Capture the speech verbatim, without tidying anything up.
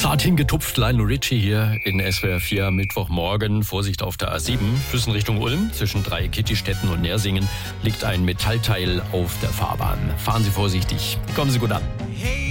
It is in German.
Zart hingetupft, Lionel Richie hier in S W R vier Mittwochmorgen. Vorsicht auf der A sieben, Füssen Richtung Ulm. Zwischen drei Kittistädten und Nersingen liegt ein Metallteil auf der Fahrbahn. Fahren Sie vorsichtig. Kommen Sie gut an. Hey.